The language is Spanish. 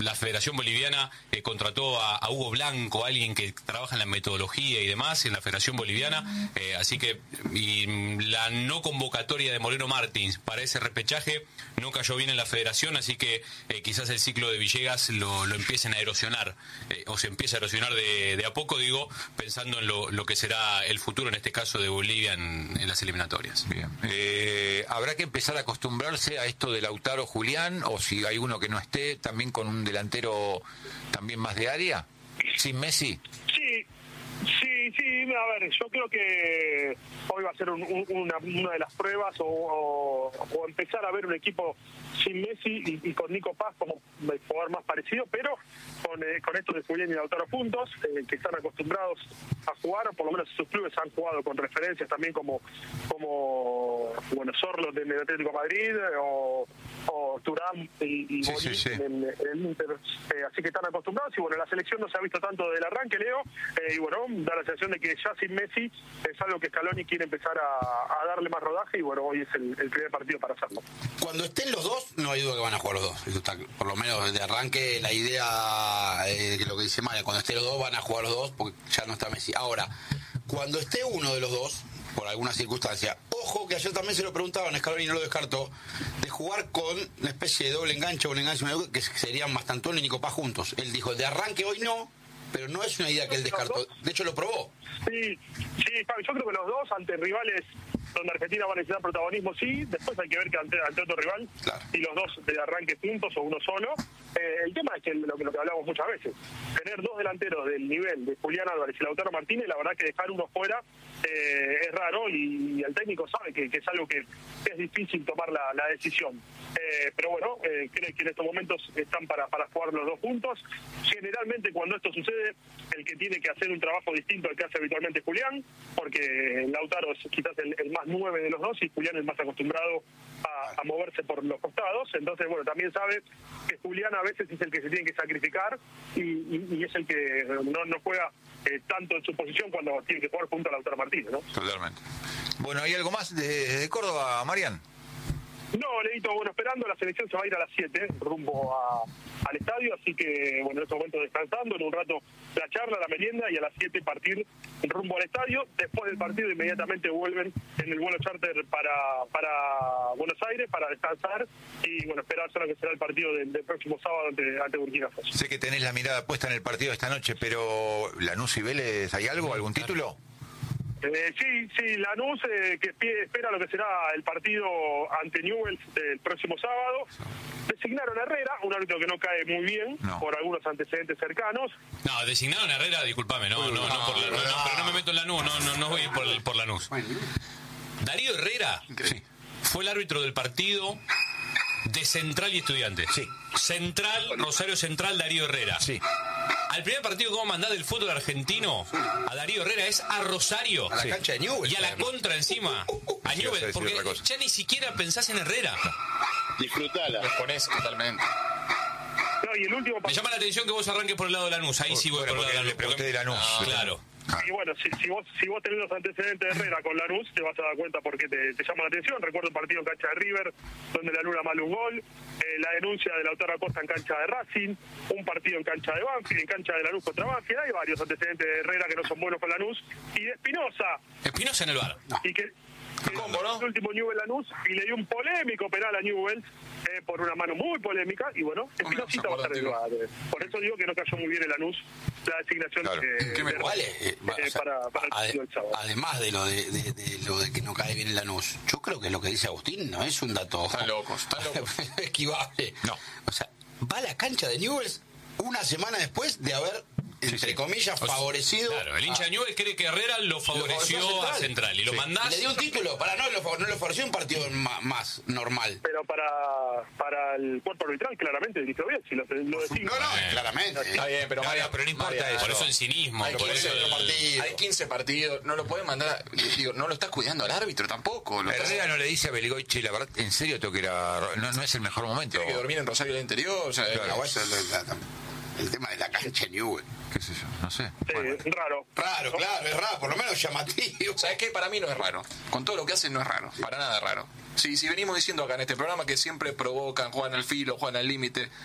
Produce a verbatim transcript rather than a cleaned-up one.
la Federación Boliviana eh, contrató a, a Hugo Blanco, alguien que trabaja en la metodología y demás en la Federación Boliviana, eh, así que y la no convocatoria de Moreno Martins para ese repechaje no cayó bien en la Federación, así que eh, quizás el ciclo de Villegas lo, lo empiecen a erosionar, eh, o se empieza a erosionar de, de a poco, digo, pensando en lo, lo que será el futuro, en este caso, de Bolivia en, en las eliminatorias. Bien. Eh, ¿Habrá que empezar a acostumbrarse a esto de Lautaro Julián, o si hay uno que no esté, también con un delantero también más de área, sin Messi? Sí, sí, sí, a ver, yo creo que hoy va a ser un, un, una, una de las pruebas o, o, o empezar a ver un equipo sin Messi y, y con Nico Paz como jugador más parecido, pero con, eh, con esto de Julián y Lautaro juntos, eh, que están acostumbrados a jugar, o por lo menos sus clubes han jugado con referencias también como como bueno, Sorlo del Atlético de Madrid o, o Turán y, y sí, Boni sí, sí. en, en el Inter, eh, así que están acostumbrados y bueno, la selección no se ha visto tanto del arranque, Leo, eh, y bueno, da la sensación de que ya sin Messi es algo que Scaloni quiere empezar a, a darle más rodaje y bueno, hoy es el, el primer partido para hacerlo. Cuando estén los dos, no hay duda que van a jugar los dos. Eso está, por lo menos de arranque, la idea, eh, que lo que dice María, cuando estén los dos van a jugar los dos porque ya no está Messi. Ahora, cuando esté uno de los dos, por alguna circunstancia, ojo que ayer también se lo preguntaban, Scaloni no lo descartó, de jugar con una especie de doble enganche o un enganche que serían Mastantuono y Nico Paz juntos. Él dijo, de arranque hoy no, pero no es una idea que él descartó. De hecho, lo probó. Sí, sí, Fabi, yo creo que los dos ante rivales donde Argentina va a necesitar protagonismo, sí, después hay que ver que ante, ante otro rival, claro, y los dos de arranque juntos o uno solo. Eh, el tema es que lo, lo que hablamos muchas veces, tener dos delanteros del nivel de Julián Álvarez y Lautaro Martínez, la verdad que dejar uno fuera eh, es raro y, y el técnico sabe que, que es algo que es difícil tomar la, la decisión. Eh, pero bueno, eh, creo que en estos momentos están para, para jugar los dos juntos. Generalmente cuando esto sucede, el que tiene que hacer un trabajo distinto al que hace habitualmente Julián, porque Lautaro es quizás el, el más nueve de los dos y Julián es más acostumbrado a, a moverse por los costados. Entonces, bueno, también sabe que Julián a veces es el que se tiene que sacrificar y, y, y es el que no, no juega eh, tanto en su posición cuando tiene que jugar junto a Lautaro Martínez, ¿no? Totalmente. Bueno, ¿hay algo más de, de Córdoba, Marian? No, Leito, bueno, esperando, la selección se va a ir a las siete rumbo a, al estadio, así que, bueno, en este momento descansando, en un rato la charla, la merienda y a las siete partir rumbo al estadio. Después del partido inmediatamente vuelven en el vuelo charter para para Buenos Aires para descansar y, bueno, esperar solo que será el partido del, del próximo sábado ante, ante Burkina Faso. Sé que tenés la mirada puesta en el partido de esta noche, pero ¿Lanús y Vélez hay algo, algún título? Eh, sí, sí, Lanús eh, que espera lo que será el partido ante Newell's el próximo sábado. Designaron a Herrera, un árbitro que no cae muy bien no. por algunos antecedentes cercanos. No, designaron a Herrera, discúlpame, no, no, no, no, por la, no, no, pero no me meto en Lanús, no, no, no voy por, por Lanús. Darío Herrera sí. fue el árbitro del partido de Central y Estudiantes. Sí. Central, Rosario Central, Darío Herrera. Sí. Al primer partido que vamos a mandar del fútbol argentino a Darío Herrera es a Rosario. A la cancha de Newell's. Y a la contra encima. A sí, Newell's, porque ya ni siquiera pensás en Herrera. No. Disfrutala. Los ponés totalmente. No, y el último... Me llama la atención que vos arranques por el lado de Lanús. Ahí sí voy bueno, por el lado de Lanús. Le pregunté de Lanús. Ah, claro. Y bueno, si, si vos si vos tenés los antecedentes de Herrera con Lanús, te vas a dar cuenta por qué te, te llama la atención. Recuerdo un partido en cancha de River, donde Lanús mal un gol, eh, la denuncia de Lautaro Acosta en cancha de Racing, un partido en cancha de Banfield, en cancha de Lanús contra Banfield. Hay varios antecedentes de Herrera que no son buenos con Lanús. Y de Espinosa. Espinosa en el bar. No. Y que... ¿Cómo, no? El último Newell's Lanús y le dio un polémico penal a Newell's eh, por una mano muy polémica y bueno, Espinosita va a estar en el lugar. Por eso digo que no cayó muy bien el Lanús la designación claro. de, ¿Qué me de, vale? de, Eh, eh, o sea, para, para el partido del sábado. Además de lo de, de, de lo de que no cae bien el Lanús, yo creo que lo que dice Agustín no es un dato están locos, están locos. esquivable. No. O sea, va a la cancha de Newell's una semana después de haber entre sí, sí. comillas, o sea, favorecido. Claro, el hincha de Newell's cree que Herrera lo favoreció, lo favoreció a Central, a Central y lo sí. mandás. Y le dio un título, para no, lo, no lo favoreció un partido más, más normal. Pero para para el cuerpo arbitral, claramente, dijo bien, si lo, lo decimos. No, no, eh, claramente. Está bien, pero, María, pero no importa María, eso. Por eso el cinismo. Hay, por quince, eso el... partido. Hay quince partidos, no lo pueden mandar. Digo, no lo estás cuidando al árbitro tampoco. Lo Herrera estás... no le dice a Beligoichi, la verdad, en serio, tengo que ir a... no, no es el mejor momento. Tiene que dormir en Rosario del Interior. O sea, claro, es... el tema de la cancha Newell's. ¿Qué sé yo? No sé. Sí, bueno. es raro. Raro, claro, es raro, por lo menos llamativo. ¿Sabes qué? Para mí no es raro. Con todo lo que hacen no es raro. Para nada es raro. Sí, si venimos diciendo acá en este programa que siempre provocan, juegan al filo, juegan al límite,